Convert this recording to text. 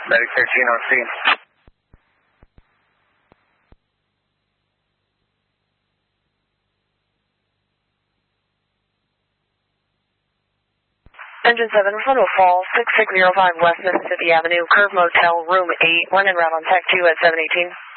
Medic 13 on scene. Engine 7, front will fall, 6605 West Mississippi Avenue, Curve Motel, Room 8, running route on Tech 2 at 718.